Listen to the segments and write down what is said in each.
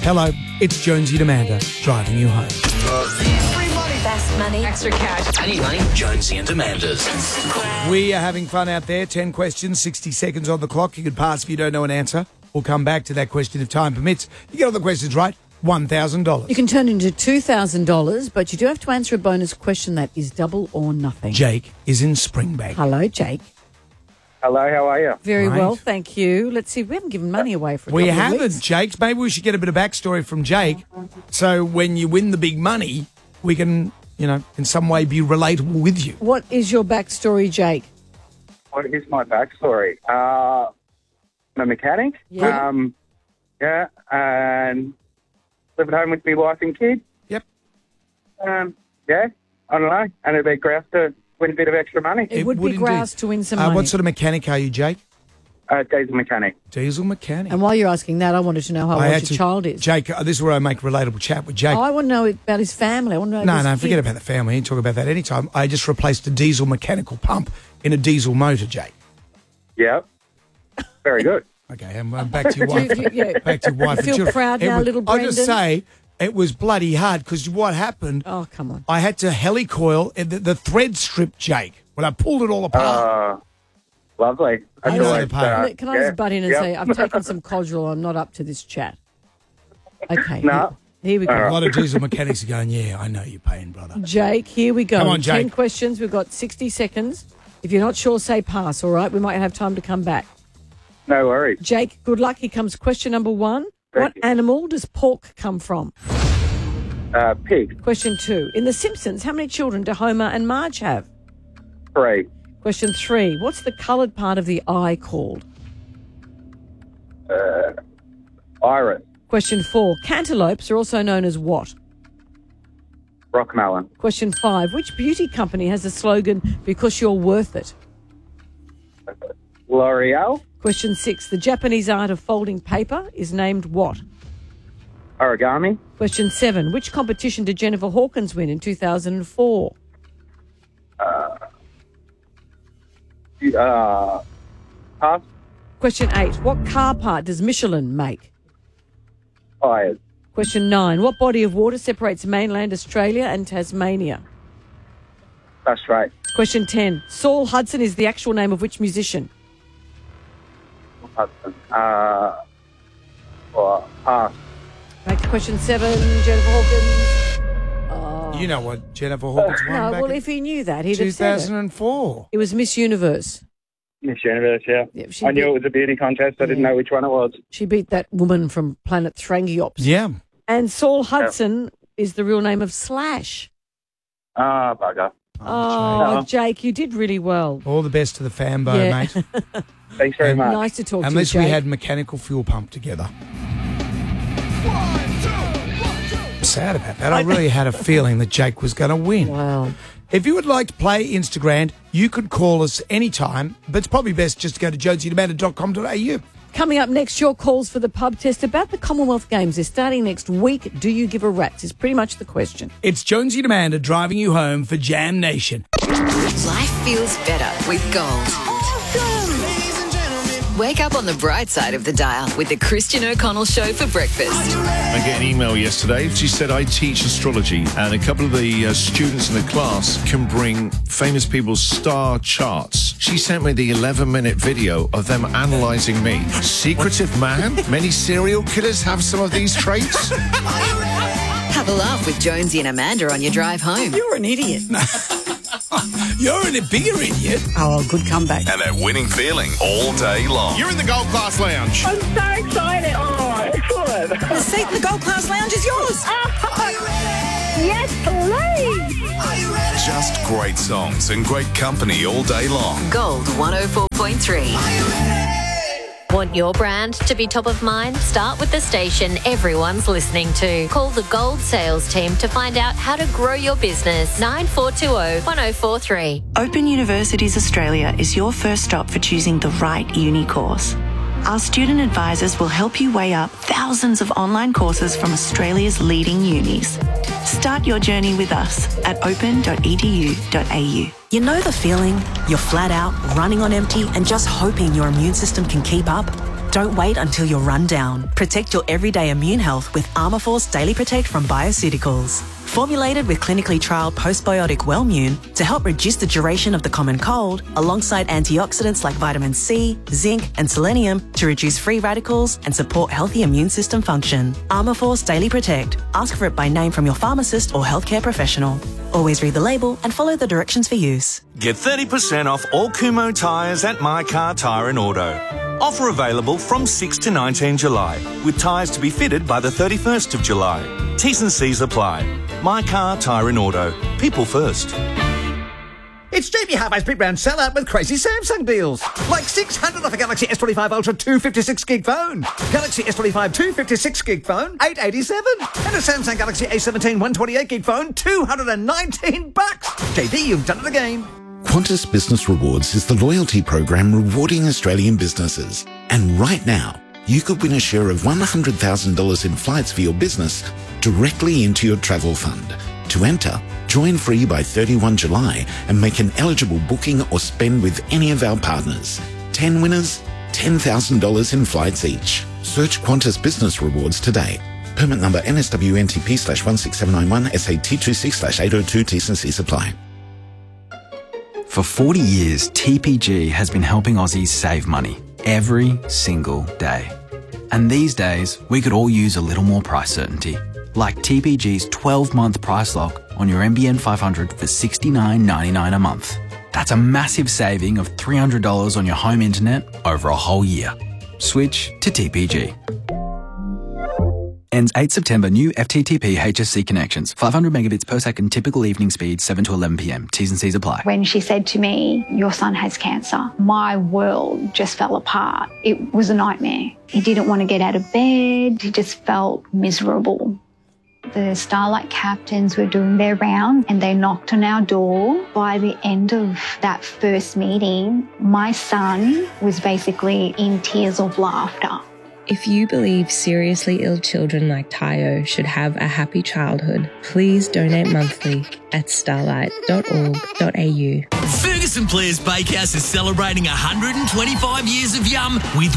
Hello, it's Jonesy and Amanda driving you home. Free money. Fast money. Extra cash. I need money. Jonesy and Amanda's. We are having fun out there. 10 questions, 60 seconds on the clock. You can pass if you don't know an answer. We'll come back to that question if time permits. You get all the questions right, $1,000. You can turn it into $2,000, but you do have to answer a bonus question that is double or nothing. Jake is in Springbank. Hello, Jake. Hello, how are you? Very Right. well, thank you. Let's see, we haven't given money away for a We couple of haven't, weeks. Jake. Maybe we should get a bit of backstory from Jake. So when you win the big money, we can, in some way be relatable with you. What is your backstory, Jake? What is my backstory? I'm a mechanic. Yeah. And live at home with my wife and kid. Yep. I don't know. And it'd be grouse to win a bit of extra money. It would be indeed. grouse to win some money. What sort of mechanic are you, Jake? Diesel mechanic. Diesel mechanic. And while you're asking that, I wanted to know how old your child is. Jake, this is where I make relatable chat with Jake. I want to know about his family. I want to know about his Forget kids. about the family. You can talk about that anytime. I just replaced a diesel mechanical pump in a diesel motor, Jake. Yep. Very good. Okay, I'm back to your wife. Yeah. Back to your wife. You feel and children. proud now, little I'll just Brendan? say it was bloody hard because what happened, Oh, come on. I had to helicoil the thread strip, Jake, when I pulled it all apart. Lovely. That's You know always, the pain. Can I just butt in and say, I've taken some Codral, I'm not up to this chat. Okay. No. Here we go. A lot of diesel mechanics are going, yeah, I know your pain, brother. Jake, here we go. Come on, 10 Jake. questions. We've got 60 seconds. If you're not sure, say pass, all right? We might have time to come back. No worries. Jake, good luck. Here comes question number 1. What you. animal does pork come from? Pig. Question 2. In The Simpsons, how many children do Homer and Marge have? 3. Question 3. What's the coloured part of the eye called? Iris. Question 4. Cantaloupes are also known as what? Rockmelon. Question 5. Which beauty company has the slogan, because you're worth it? L'Oreal. Question 6. The Japanese art of folding paper is named what? Origami. Question 7. Which competition did Jennifer Hawkins win in 2004? Pass. Question 8. What car part does Michelin make? Tires. Question 9. What body of water separates mainland Australia and Tasmania? That's right. Question 10. Saul Hudson is the actual name of which musician? Hudson. Pass. Back to question 7. Jennifer Hawkins. You know what Jennifer Hawkins won No, back well, in if he knew that, he'd have said it. 2004. It was Miss Universe. Miss Universe, yeah. Yeah, she I knew beat- it was a beauty contest. I didn't know which one it was. She beat that woman from Planet Thrangiops. Yeah. And Saul Hudson is the real name of Slash. Bugger. Oh, Jake, you did really well. All the best to the fanbo, Yeah. mate. Thanks very much. Nice to talk Unless to you, we Jake. had mechanical fuel pump together. I'm sad about that. I really had a feeling that Jake was going to win. Wow. If you would like to play Instagram, you could call us anytime, but it's probably best just to go to jonesieandamanda.com.au. Coming up next, your calls for the pub test about the Commonwealth Games. They're starting next week. Do you give a rat's? Is pretty much the question. It's Jonesy and Amanda driving you home for Jam Nation. Life feels better with Gold. Wake up on the bright side of the dial with the Christian O'Connell Show for breakfast. I got an email yesterday. She said, I teach astrology, and a couple of the students in the class can bring famous people's star charts. She sent me the 11-minute video of them analysing me. Secretive man? Many serial killers have some of these traits? Have a laugh with Jonesy and Amanda on your drive home. You're an idiot. You're a bigger idiot. Oh, good comeback. And that winning feeling all day long. You're in the Gold Class Lounge. I'm so excited. Oh, excellent. The seat in the Gold Class Lounge is yours. Yes, please. Just great songs and great company all day long. Gold 104.3. Want your brand to be top of mind? Start with the station everyone's listening to. Call the Gold sales team to find out how to grow your business. 9420 1043. Open Universities Australia is your first stop for choosing the right uni course. Our student advisors will help you weigh up thousands of online courses from Australia's leading unis. Start your journey with us at open.edu.au. You know the feeling? You're flat out, running on empty, and just hoping your immune system can keep up? Don't wait until you're run down. Protect your everyday immune health with Armourforce Daily Protect from Bioceuticals. Formulated with clinically trialled postbiotic Wellmune to help reduce the duration of the common cold, alongside antioxidants like vitamin C, zinc and selenium to reduce free radicals and support healthy immune system function. Armourforce Daily Protect. Ask for it by name from your pharmacist or healthcare professional. Always read the label and follow the directions for use. Get 30% off all Kumho tyres at My Car Tyre and Auto. Offer available from 6 to 19 July, with tyres to be fitted by the 31st of July. T's and C's apply. My Car Tyre and Auto. People first. It's JB Hi-Fi's Big Round Sellout with crazy Samsung deals. Like $600 off a Galaxy S25 Ultra 256GB phone. Galaxy S25 256GB phone, $887. And a Samsung Galaxy A17 128GB phone, $219. JB, you've done it again. Qantas Business Rewards is the loyalty program rewarding Australian businesses. And right now, you could win a share of $100,000 in flights for your business directly into your travel fund. To enter, join free by 31 July and make an eligible booking or spend with any of our partners. 10 winners, $10,000 in flights each. Search Qantas Business Rewards today. Permit number NSWNTP/16791 SAT26/802 T&Cs apply. For 40 years, TPG has been helping Aussies save money every single day. And these days, we could all use a little more price certainty, like TPG's 12-month price lock on your NBN 500 for $69.99 a month. That's a massive saving of $300 on your home internet over a whole year. Switch to TPG. Ends 8 September. New FTTP HSC connections. 500 megabits per second. Typical evening speed, 7 to 11 p.m. T's and C's apply. When she said to me, "Your son has cancer," my world just fell apart. It was a nightmare. He didn't want to get out of bed. He just felt miserable. The Starlight captains were doing their round and they knocked on our door. By the end of that first meeting, my son was basically in tears of laughter. If you believe seriously ill children like Tayo should have a happy childhood, please donate monthly at starlight.org.au. Ferguson Players Bakehouse is celebrating 125 years of yum with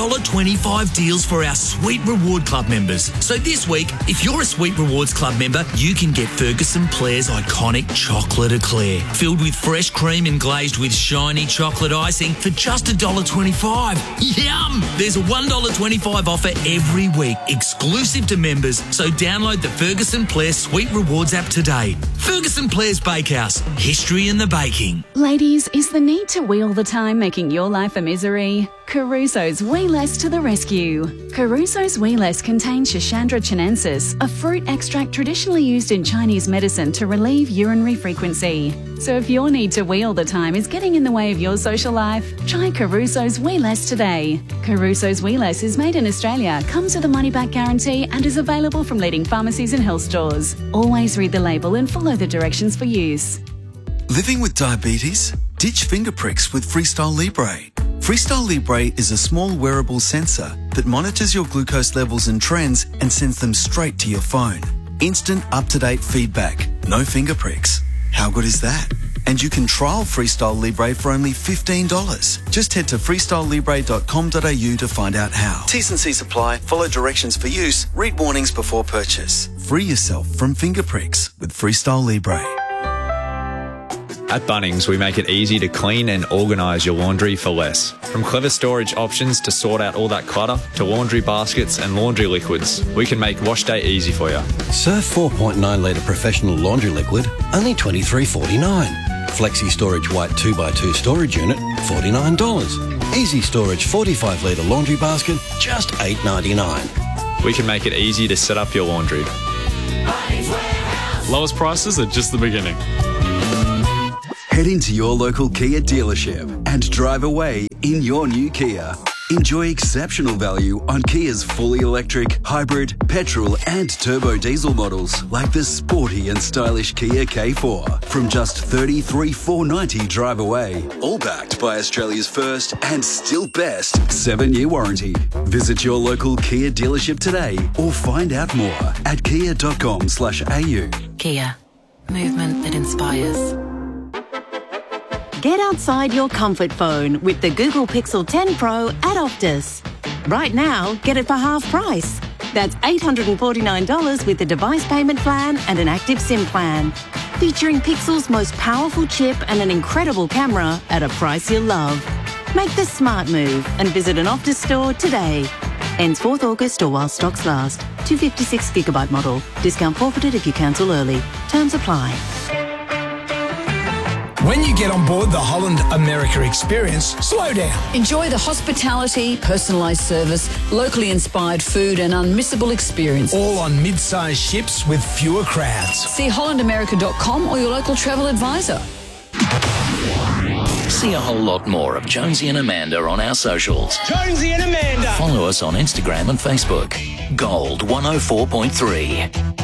$1.25 deals for our Sweet Reward Club members. So this week, if you're a Sweet Rewards Club member, you can get Ferguson Players' iconic chocolate eclair, filled with fresh cream and glazed with shiny chocolate icing for just $1.25. Yum! There's a $1.25 offer every week, exclusive to members, so download the Ferguson Players Sweet Rewards app today. Ferguson Players Bakehouse, history in the baking. Ladies, is the need to wheel the time making your life a misery? Caruso's Wee Less to the rescue. Caruso's Wee Less contains Schisandra chinensis, a fruit extract traditionally used in Chinese medicine to relieve urinary frequency. So if your need to wheel the time is getting in the way of your social life, try Caruso's Wee Less today. Caruso's Wee Less is made in Australia, comes with a money-back guarantee and is available from leading pharmacies and health stores. Always read the label and follow the directions for use. Living with diabetes? Ditch finger pricks with Freestyle Libre. Freestyle Libre is a small wearable sensor that monitors your glucose levels and trends and sends them straight to your phone. Instant up-to-date feedback. No finger pricks. How good is that? And you can trial Freestyle Libre for only $15. Just head to freestylelibre.com.au to find out how. T's and C's apply. Follow directions for use. Read warnings before purchase. Free yourself from finger pricks with Freestyle Libre. At Bunnings, we make it easy to clean and organise your laundry for less. From clever storage options to sort out all that clutter, to laundry baskets and laundry liquids, we can make wash day easy for you. Surf 4.9 litre professional laundry liquid, only $23.49. Flexi Storage White 2x2 storage unit, $49. Easy Storage 45 litre laundry basket, just $8.99. We can make it easy to set up your laundry. Lowest prices are just the beginning. Head into your local Kia dealership and drive away in your new Kia. Enjoy exceptional value on Kia's fully electric, hybrid, petrol and turbo diesel models like the sporty and stylish Kia K4 from just $33,490 drive away. All backed by Australia's first and still best 7-year warranty. Visit your local Kia dealership today or find out more at kia.com/au. Kia. Movement that inspires. Get outside your comfort phone with the Google Pixel 10 Pro at Optus. Right now, get it for half price. That's $849 with the device payment plan and an active SIM plan. Featuring Pixel's most powerful chip and an incredible camera at a price you'll love. Make the smart move and visit an Optus store today. Ends 4th August or while stocks last. 256GB model. Discount forfeited if you cancel early. Terms apply. When you get on board the Holland America experience, slow down. Enjoy the hospitality, personalised service, locally inspired food and unmissable experience. All on mid-sized ships with fewer crowds. See hollandamerica.com or your local travel advisor. See a whole lot more of Jonesy and Amanda on our socials. Jonesy and Amanda. Follow us on Instagram and Facebook. Gold 104.3.